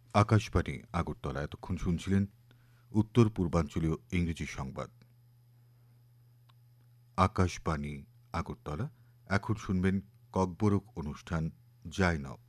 আকাশবাণী আগরতলা। এতক্ষণ শুনছিলেন উত্তর পূর্বাঞ্চলীয় ইংরেজি সংবাদ। আকাশবাণী আগরতলা। এখন শুনবেন ককবরক অনুষ্ঠান জাইনব।